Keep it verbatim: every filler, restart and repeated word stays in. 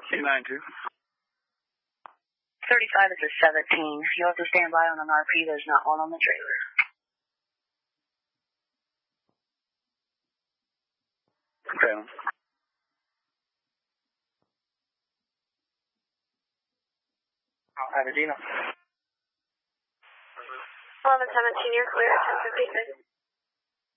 eight nine two. thirty-five is a seventeen. You'll have to stand by on an R P. There's not one on the trailer. Okay. Aberdeen. eleven seventeen, you're clear at ten fifty-six.